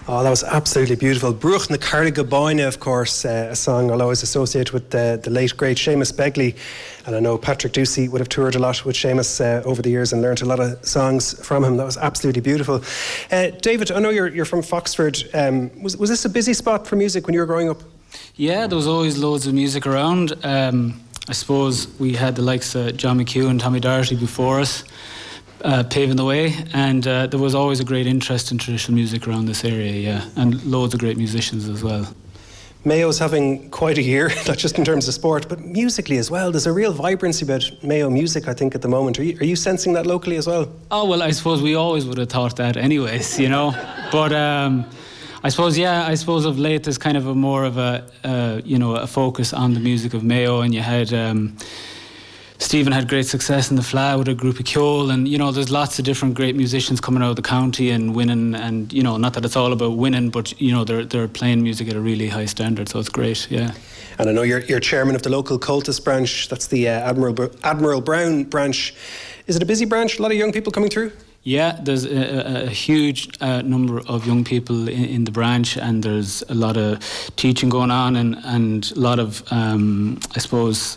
Oh, that was absolutely beautiful. Bruch na Cardiga Boine, of course, a song I'll always associate with the late, great Seamus Begley. And I know Patrick Ducey would have toured a lot with Seamus over the years and learnt a lot of songs from him. That was absolutely beautiful. David, I know you're from Foxford. Was this a busy spot for music when you were growing up? Yeah, there was always loads of music around. I suppose we had the likes of John McHugh and Tommy Doherty before us, paving the way, and there was always a great interest in traditional music around this area, yeah, and loads of great musicians as well. Mayo's having quite a year, not just in terms of sport, but musically as well. There's a real vibrancy about Mayo music, I think, at the moment. Are you sensing that locally as well? Oh, well, I suppose we always would have thought that anyways, you know. But I suppose of late there's kind of a more of a focus on the music of Mayo, and you had Stephen had great success in the Fleadh with a group of Kjol, and there's lots of different great musicians coming out of the county and winning, and not that it's all about winning, but they're playing music at a really high standard, so it's great, yeah. And I know you're chairman of the local cultist branch. That's the Admiral Brown branch. Is it a busy branch? A lot of young people coming through? Yeah, there's a huge number of young people in the branch, and there's a lot of teaching going on, and a lot of I suppose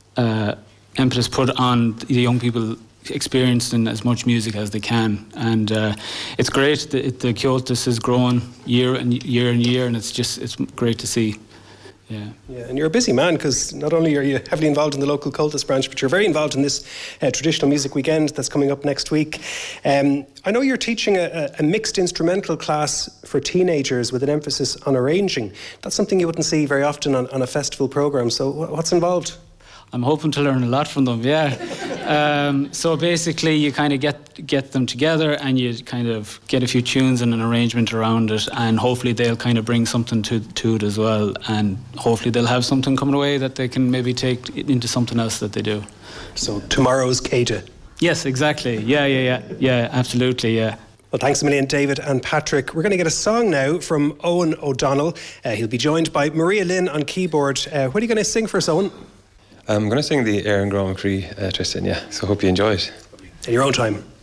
impetus put on the young people experiencing as much music as they can, and it's great. The cultus is growing year and year, and it's great to see. Yeah, and you're a busy man, because not only are you heavily involved in the local cultist branch, but you're very involved in this traditional music weekend that's coming up next week. I know you're teaching a mixed instrumental class for teenagers with an emphasis on arranging. That's something you wouldn't see very often on a festival programme. So what's involved? I'm hoping to learn a lot from them, yeah. So basically you kind of get them together, and you kind of get a few tunes and an arrangement around it, and hopefully they'll kind of bring something to it as well, and hopefully they'll have something coming away that they can maybe take into something else that they do. So tomorrow's Céide. Yes, exactly. Yeah, absolutely, yeah. Well, thanks a million, David and Patrick. We're going to get a song now from Owen O'Donnell. He'll be joined by Maria Lynn on keyboard. What are you going to sing for us, Owen? I'm going to sing the Éireann Grá Mac Rí, Tristan, yeah. So hope you enjoy it. In your own time.